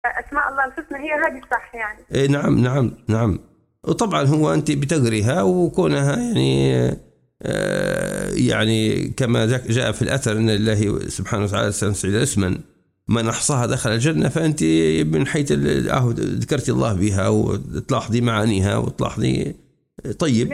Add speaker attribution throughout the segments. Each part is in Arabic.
Speaker 1: أسماء الله الحسنى هي هذه الصح يعني.
Speaker 2: إيه نعم نعم نعم. وطبعا هو أنت بتقريها وكونها يعني كما جاء في الأثر أن الله سبحانه وتعالى سنسعد اسما من أحصاها دخل الجنة، فأنت من حيث ذكرتي الله بها وتلاحظي معانيها وتلاحظي. طيب.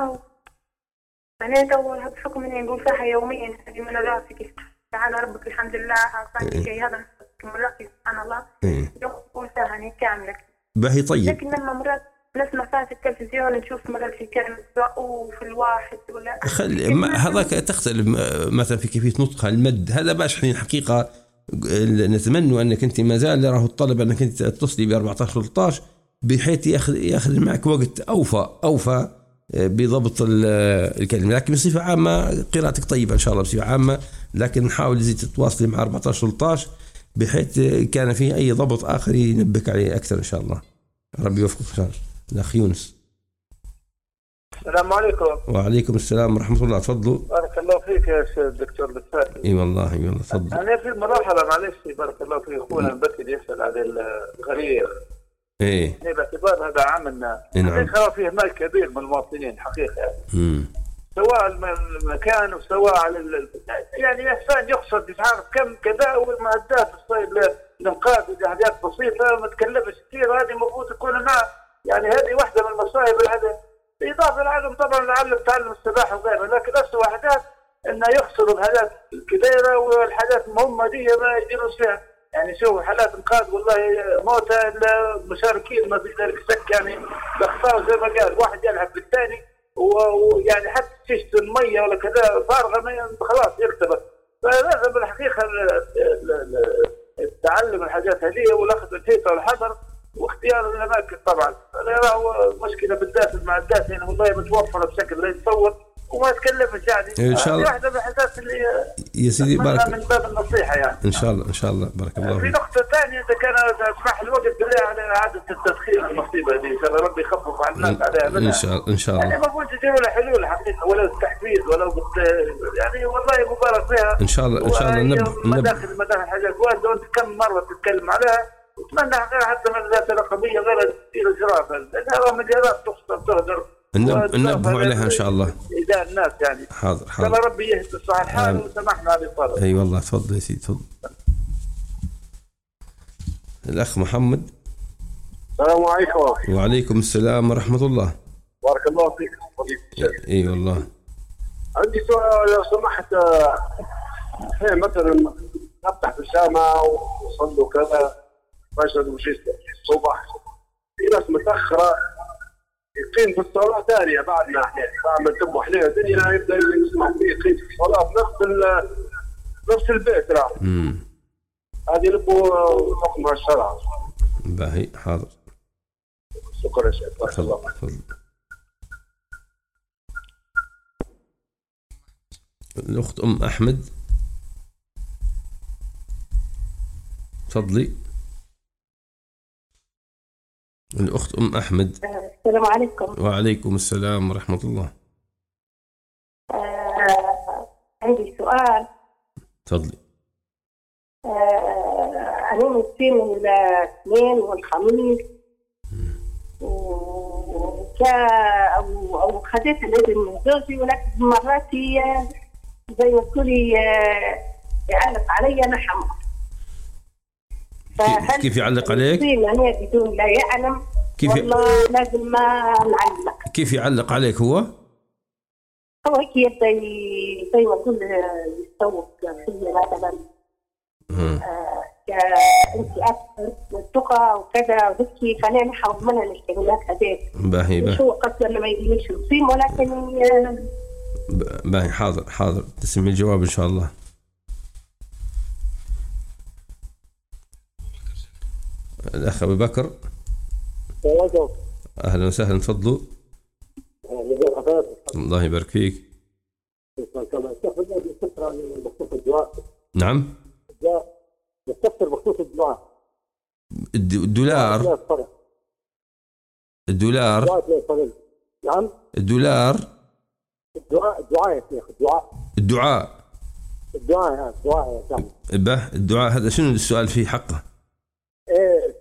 Speaker 1: أنا تو بحكم إني نقول فيها يوميا هذه من راسك تعالى ربك الحمد لله أعطاني شيء هذا من راسي سبحان الله. يقول فيها هني كاملة.
Speaker 2: باهي طيب.
Speaker 1: لكن لما مرات نسمع فيها في التلفزيون نشوف مرات في كلمة وفي الواحد ولا
Speaker 2: هذاك تختلف مثلا في كيفية نطقها المد. هذا باش حين حقيقة نتمنى أنك أنت ما زال راه الطلب أنك أنت تتصلي ب 14-13 بحيث يأخذ معك وقت أوفى بضبط الكلمة. لكن بصفة عامة قراءتك طيبة إن شاء الله بصفة عامة، لكن نحاول زي تتواصلي مع 14-13 بحيث كان فيه أي ضبط آخر ينبك عليه أكثر إن شاء الله. ربي يوفقك إن شاء الله. الأخ يونس.
Speaker 3: السلام عليكم.
Speaker 2: وعليكم السلام ورحمة الله. تفضلوا.
Speaker 3: بارك الله فيك يا دكتور لطفي.
Speaker 2: اي والله تفضل.
Speaker 3: أنا في ملاحظة معلش بارك الله فيك أخونا بكر يسأل على الغريق.
Speaker 2: إيه.
Speaker 3: باعتبار هذا عملنا.
Speaker 2: نعم.
Speaker 3: فيه مال كبير من المواطنين حقيقة. سواء المكان وسواء على يعني إحسان يقصد يتعرف كم كذا والمعدات الإنقاذ حاجات بسيطة ما تكلفش كثير. هذه المفروض تكون مع يعني هذه واحدة من المصائب هذا. بالإضافة لعلم طبعا لعلم تعلم السباحة وغيره، لكن أسوأ حاجات إنه يخسروا الحالات الكبيرة والحالات المهمة دي ما يديروا فيها. يعني شوف حالات إنقاذ والله موتى المشاركين ما في ذلك شك يعني بأخطاء زي ما قال واحد يلعب بالثاني ويعني حتى شيشة المية ولا كذا فارغة خلاص يرتبط. فلازم بالحقيقة التعلم الحاجات هذه والأخذ الحيطة والحذر واختيار الأماكن. طبعا أنا أراه مشكلة بالذات المعدات يعني والله متوفرة بشكل لا يتصور وما تكلفش يعني.
Speaker 2: إن شاء الله.
Speaker 3: واحدة من الحاجات اللي
Speaker 2: يا سيدي بارك
Speaker 3: من باب النصيحة يعني.
Speaker 2: إن شاء الله بارك الله
Speaker 3: فيك. في نقطة ثانية إذا كان أسمح الوقت بالله على إعادة التدخين المصيبة دي إن ربي يخفف عن الناس عليها منها.
Speaker 2: إن شاء الله.
Speaker 3: يعني المفروض تجيبوا لها حلول حقيقة ولا التحفيز ولا يعني والله مبارك فيها.
Speaker 2: إن شاء الله
Speaker 3: مداخل حاجات واجد وأنت كم مرة تتكلم عليها وأتمنى حتى من ذات رقمية غير الإجراء لأنها مجالات تهدر
Speaker 2: ننبه عليها إن شاء الله
Speaker 3: إذا الناس يعني.
Speaker 2: حاضر.
Speaker 3: الله ربي يهدي صح الحال وسمحنا بالطلب.
Speaker 2: أي والله تفضل يا سيدي تفضل. الأخ محمد.
Speaker 4: السلام عليكم.
Speaker 2: وعليكم السلام ورحمة الله.
Speaker 4: بارك الله فيك.
Speaker 2: اي والله.
Speaker 4: عندي سؤال لو سمحت. مثلا نفتح في الجامعة وصلوا كذا فجر وشيء الصبح في ناس متأخرة يقيم في الصلاة ثانية بعدنا احيانا بعد ما تبوا حليها الدنيا يبدأ يسمع فيه يقيم في الصلاة في نفس البيت راح. هذه نبوا حكمها الشرع.
Speaker 2: باهي حاضر.
Speaker 4: شكرا يا شيخ.
Speaker 2: تفضل. الأخت أم أحمد تفضلي. الأخت أم أحمد.
Speaker 1: السلام عليكم.
Speaker 2: وعليكم السلام ورحمة الله.
Speaker 1: عندي سؤال.
Speaker 2: تفضلي.
Speaker 1: أنا نصيم الاثنين والخميس أو خديت الإذن من زوجي ولكن مرات زي ما تقولي يعلق علي أنا حمر.
Speaker 2: كيف يعلق عليك؟
Speaker 1: أنا بدون لا يعلم والله لازم ما نعلق.
Speaker 2: كيف يعلق عليك هو
Speaker 1: هيك يبدأ زي ما تقول يستوق فيه مثلا انت الثقة وكذا وذكي فانا نحاول منها الاشتغالات هذيك.
Speaker 2: باهي
Speaker 1: شو قصد لما يجينيش نصيم ولكن
Speaker 2: باهي. حاضر تسمي الجواب ان شاء الله. الاخ ابو بكر. اهلا وسهلا تفضلوا. الله يبارك فيك. نعم.
Speaker 4: يستفسر بخصوص الدعاء.
Speaker 2: الدولار.
Speaker 4: نعم.
Speaker 2: الدولار.
Speaker 4: الدعاء يا شيخ.
Speaker 2: الدعاء يا سامي. الدعاء هذا شنو السؤال فيه حقه؟
Speaker 5: ايه